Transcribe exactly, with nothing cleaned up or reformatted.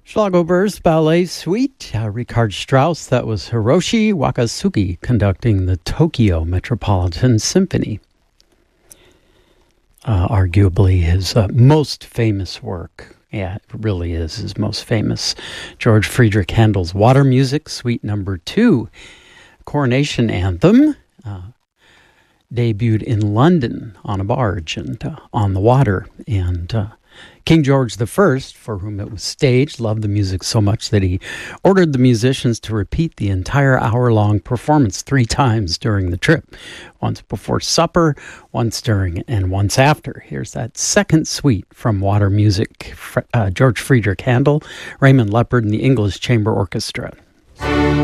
Schlagober's Ballet Suite, uh, Richard Strauss, that was Hiroshi Wakasugi conducting the Tokyo Metropolitan Symphony. Uh, arguably his uh, most famous work. Yeah, it really is his most famous. George Friedrich Handel's Water Music, Suite Number Two, Coronation Anthem, uh, debuted in London on a barge and uh, on the water. And uh, King George the First, for whom it was staged, loved the music so much that he ordered the musicians to repeat the entire hour-long performance three times during the trip. Once before supper, once during, and once after. Here's that second suite from Water Music, uh, George Friedrich Handel, Raymond Leppard, and the English Chamber Orchestra.